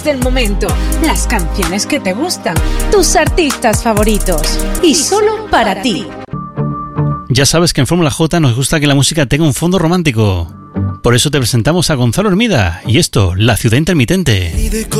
del momento, las canciones que te gustan, tus artistas favoritos y solo para ti. Ya sabes que en Fórmula J nos gusta que la música tenga un fondo romántico. Por eso te presentamos a Gonzalo Hermida y esto, La Ciudad Intermitente.